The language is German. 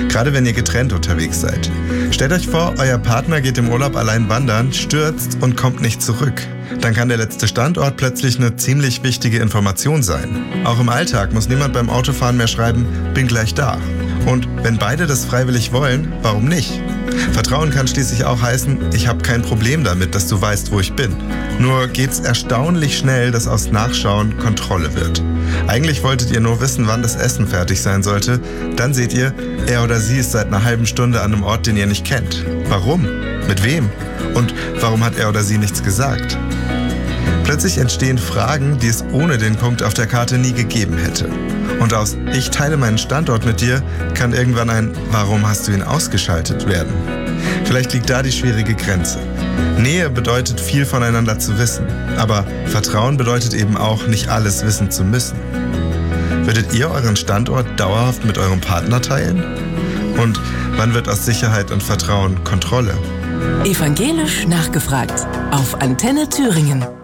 Gerade wenn ihr getrennt unterwegs seid. Stellt euch vor, euer Partner geht im Urlaub allein wandern, stürzt und kommt nicht zurück. Dann kann der letzte Standort plötzlich eine ziemlich wichtige Information sein. Auch im Alltag muss niemand beim Autofahren mehr schreiben, bin gleich da. Und wenn beide das freiwillig wollen, warum nicht? Vertrauen kann schließlich auch heißen, ich habe kein Problem damit, dass du weißt, wo ich bin. Nur geht's erstaunlich schnell, dass aus Nachschauen Kontrolle wird. Eigentlich wolltet ihr nur wissen, wann das Essen fertig sein sollte. Dann seht ihr, er oder sie ist seit einer halben Stunde an einem Ort, den ihr nicht kennt. Warum? Mit wem? Und warum hat er oder sie nichts gesagt? Plötzlich entstehen Fragen, die es ohne den Punkt auf der Karte nie gegeben hätte. Und aus ich teile meinen Standort mit dir kann irgendwann ein warum hast du ihn ausgeschaltet werden. Vielleicht liegt da die schwierige Grenze. Nähe bedeutet viel voneinander zu wissen, aber Vertrauen bedeutet eben auch nicht alles wissen zu müssen. Würdet ihr euren Standort dauerhaft mit eurem Partner teilen? Und wann wird aus Sicherheit und Vertrauen Kontrolle? Evangelisch nachgefragt auf Antenne Thüringen.